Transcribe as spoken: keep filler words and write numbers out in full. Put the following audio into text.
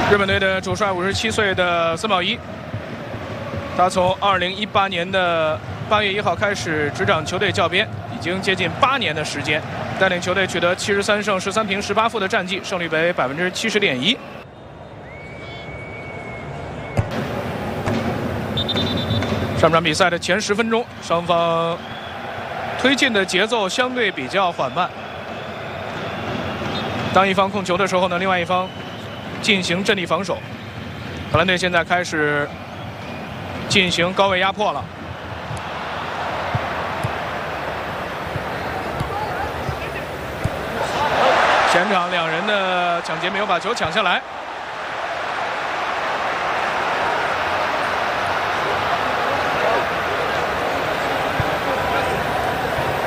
日本队的主帅五十七岁的森保一，他从二零一八年的八月一号开始执掌球队教鞭，已经接近八年的时间，带领球队取得七十三胜十三平十八负的战绩，胜率为百分之七十点一。上场比赛的前十分钟，双方推进的节奏相对比较缓慢。当一方控球的时候呢，另外一方进行阵地防守。荷兰队现在开始进行高位压迫了。前场两人的抢劫没有把球抢下来。